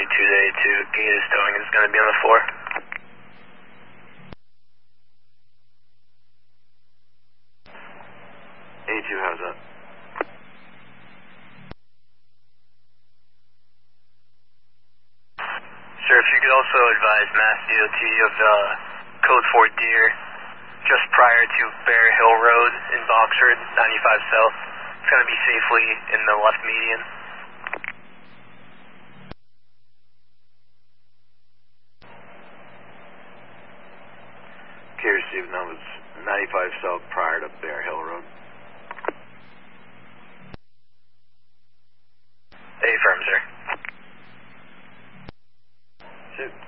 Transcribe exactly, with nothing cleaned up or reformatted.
two to A two, gate is towing, it's going to be on the floor. A two, how's that? Sir, if you could also advise Mass D O T of uh, code four Deer, just prior to Bear Hill Road in Boxford, ninety-five South. It's going to be safely in the left median. Okay, received, that was ninety-five South prior to Bear Hill Road. Affirm, sir. Shoot.